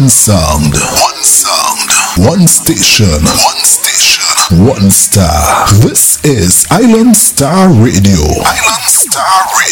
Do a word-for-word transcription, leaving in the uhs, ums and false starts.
One sound. One sound. One station. One station. One star. This is Island Star Radio. Island Star Radio.